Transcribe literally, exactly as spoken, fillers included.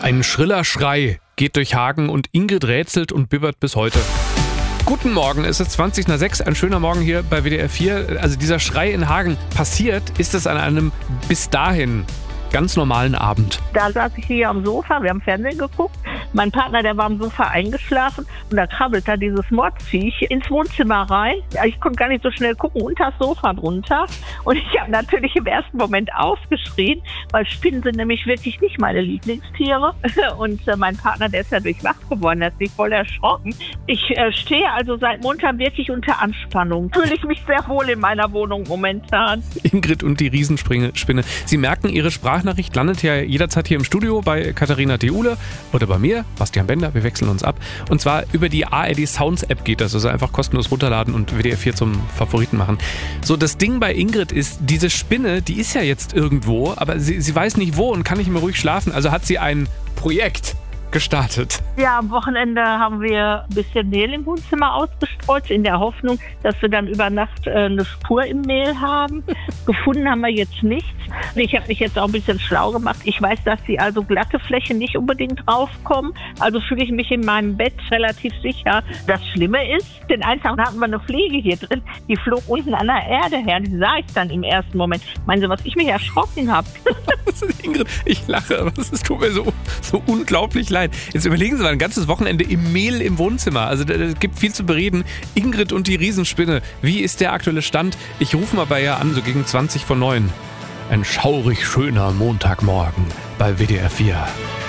Ein schriller Schrei geht durch Hagen und Ingrid rätselt und bibbert bis heute. Guten Morgen, es ist zwanzig nach sechs, ein schöner Morgen hier bei W D R vier. Also dieser Schrei in Hagen, passiert ist es an einem bis dahin ganz normalen Abend. Da saß ich hier am Sofa, wir haben Fernsehen geguckt. Mein Partner, der war am Sofa eingeschlafen und da krabbelt da dieses Mordsviech ins Wohnzimmer rein. Ich konnte gar nicht so schnell gucken, unter das Sofa drunter. Und ich habe natürlich im ersten Moment aufgeschrien, weil Spinnen sind nämlich wirklich nicht meine Lieblingstiere. Und äh, mein Partner, der ist dadurch wach geworden, der ist sich voll erschrocken. Ich äh, stehe also seit Montag wirklich unter Anspannung. Fühle ich mich sehr wohl in meiner Wohnung momentan. Ingrid und die Riesenspinne. Sie merken, Ihre Sprachnachricht landet ja jederzeit hier im Studio bei Katharina Theule oder bei mir, Bastian Bender. Wir wechseln uns ab. Und zwar über die A R D Sounds App geht das. Also einfach kostenlos runterladen und W D R vier zum Favoriten machen. So, das Ding bei Ingrid ist, diese Spinne, die ist ja jetzt irgendwo, aber sie, sie weiß nicht wo und kann nicht mehr ruhig schlafen. Also hat sie ein Projekt gestartet. Ja, am Wochenende haben wir ein bisschen Mehl im Wohnzimmer ausgestreut, in der Hoffnung, dass wir dann über Nacht äh, eine Spur im Mehl haben. Gefunden haben wir jetzt nichts. Ich habe mich jetzt auch ein bisschen schlau gemacht. Ich weiß, dass die also glatte Flächen nicht unbedingt draufkommen. Also fühle ich mich in meinem Bett relativ sicher. Das Schlimme ist, den einen Tag hatten wir eine Fliege hier drin, die flog unten an der Erde her. Die sah ich dann im ersten Moment. Meinen Sie, was ich mich erschrocken habe? Ingrid, ich lache, aber es tut mir so, so unglaublich leid. Jetzt überlegen Sie mal, ein ganzes Wochenende im Mehl im Wohnzimmer. Also es gibt viel zu bereden. Ingrid und die Riesenspinne. Wie ist der aktuelle Stand? Ich rufe mal bei ihr an, so gegen zwanzig vor neun. Ein schaurig schöner Montagmorgen bei W D R vier.